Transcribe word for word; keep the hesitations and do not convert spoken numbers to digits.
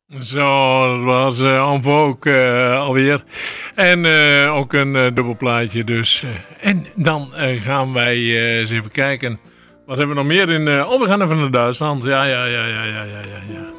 Zo, dat was uh, En Vogue uh, alweer. En uh, ook een uh, dubbelplaatje dus. En dan uh, gaan wij uh, eens even kijken. Wat hebben we nog meer in... Uh, oh, we gaan even naar Duitsland. Ja, ja, ja, ja, ja, ja, ja.